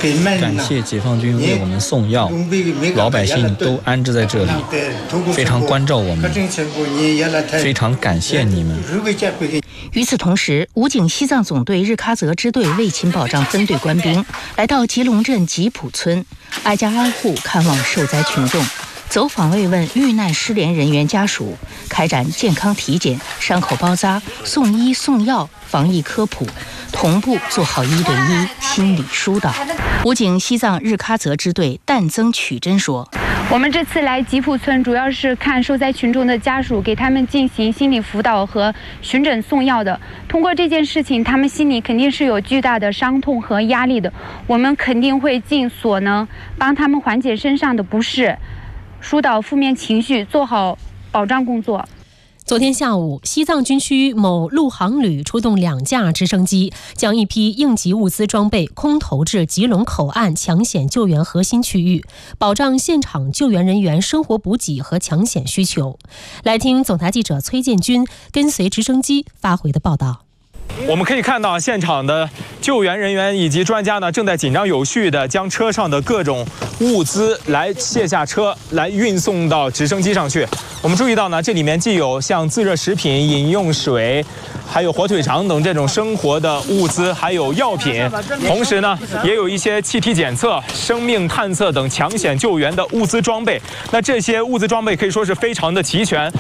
感谢解放军为我们送药，老百姓都安置在这里，非常关照我们，非常感谢你们。 与此同时，武警西藏总队日喀则支队卫勤保障分队官兵来到吉隆镇吉普村，挨家挨户看望受灾群众，走访慰问遇难失联人员家属，开展健康体检、伤口包扎、送医送药、防疫科普，同步做好1对1心理疏导。武警西藏日喀则支队旦增曲珍说：“ 我们这次来吉普村，主要是看受灾群众的家属，给他们进行心理辅导和巡诊送药的。通过这件事情，他们心里肯定是有巨大的伤痛和压力的。我们肯定会尽所能帮他们缓解身上的不适，疏导负面情绪，做好保障工作。” 昨天下午，西藏军区某陆航旅出动2架直升机，将一批应急物资装备空投至吉隆口岸抢险救援核心区域，保障现场救援人员生活补给和抢险需求。来听总台记者崔建军跟随直升机发回的报道。 我们可以看到，现场的救援人员以及专家呢，正在紧张有序地将车上的各种物资来卸下车，来运送到直升机上去。我们注意到呢，这里面既有像自热食品、饮用水，还有火腿肠等这种生活的物资，还有药品，同时呢，也有一些气体检测、生命探测等抢险救援的物资装备。那这些物资装备可以说是非常的齐全。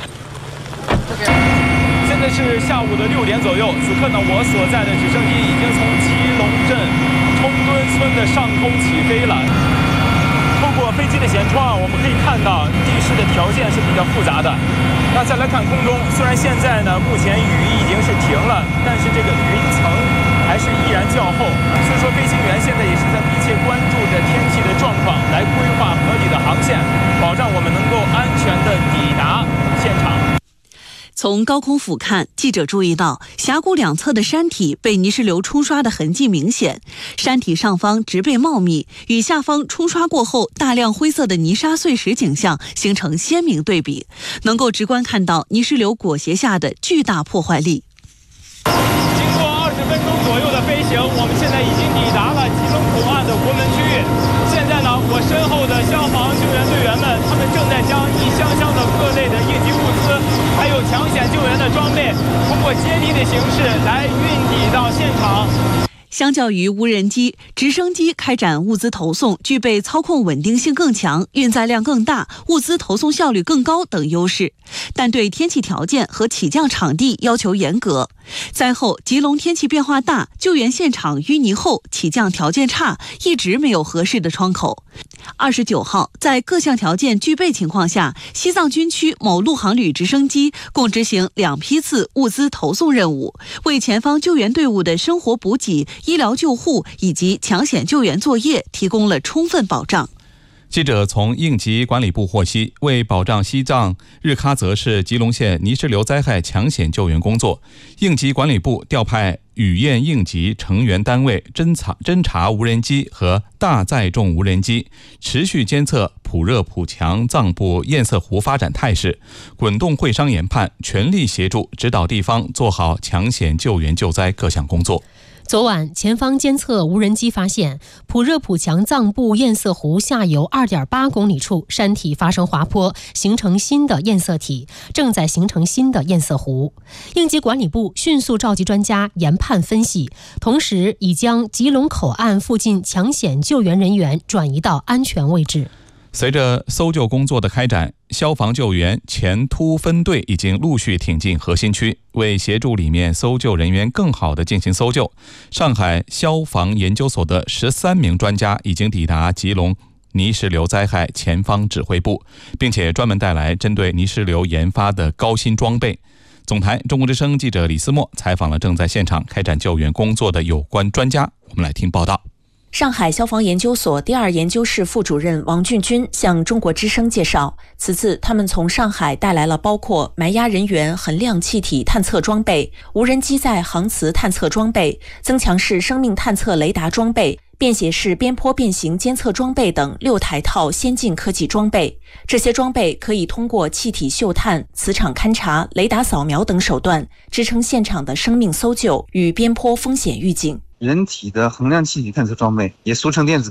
现在是下午的6点左右，此刻呢，我所在的直升机已经从吉隆镇冲墩村的上空起飞了。透过飞机的舷窗，我们可以看到地势的条件是比较复杂的。那再来看空中，虽然现在呢，目前雨已经是停了，但是这个云层还是依然较厚，所以说飞行员现在也是在密切关注着天气的状况，来规划合理的航线，保障我们能够安全的抵达现场。 从高空俯瞰，记者注意到峡谷两侧的山体被泥石流冲刷的痕迹明显，山体上方植被茂密，与下方冲刷过后大量灰色的泥沙碎石景象形成鲜明对比，能够直观看到泥石流裹挟下的巨大破坏力。 经过20分钟左右的飞行，我们现在已经抵达了吉隆口岸的国门区域。现在呢，我身后的消防救援队员们，他们正在将一箱箱的各类的应急物资，还有抢险救援的装备，通过接力的形式来运抵到现场。 相较于无人机，直升机开展物资投送具备操控稳定性更强、运载量更大、物资投送效率更高等优势，但对天气条件和起降场地要求严格。灾后吉隆天气变化大，救援现场淤泥厚，起降条件差，一直没有合适的窗口。29号，在各项条件具备情况下，西藏军区某陆航旅直升机共执行2批次物资投送任务，为前方救援队伍的生活补给、医疗救护以及抢险救援作业提供了充分保障。 记者从应急管理部获悉，为保障西藏日喀则市吉隆县泥石流灾害抢险救援工作，应急管理部调派雨燕应急成员单位侦察无人机和大载重无人机，持续监测普热普强藏布堰塞湖发展态势，滚动会商研判，全力协助指导地方做好抢险救援救灾各项工作。 昨晚，前方监测无人机发现普热普强藏布堰塞湖下游2.8公里处山体发生滑坡，形成新的堰塞体，正在形成新的堰塞湖。应急管理部迅速召集专家研判分析，同时已将吉隆口岸附近抢险救援人员转移到安全位置。 随着搜救工作的开展，消防救援前突分队已经陆续挺进核心区，为协助里面搜救人员更好地进行搜救，上海消防研究所的13名专家已经抵达吉隆泥石流灾害前方指挥部，并且专门带来针对泥石流研发的高新装备。总台中国之声记者李思墨采访了正在现场开展救援工作的有关专家，我们来听报道。 上海消防研究所第2研究室副主任王俊军向中国之声介绍，此次他们从上海带来了包括埋压人员衡量气体探测装备、无人机载航磁探测装备、增强式生命探测雷达装备、便携式边坡变形监测装备等6台套先进科技装备。这些装备可以通过气体嗅探、磁场勘察、雷达扫描等手段，支撑现场的生命搜救与边坡风险预警。 人体的衡量气体探测装备，也俗称电子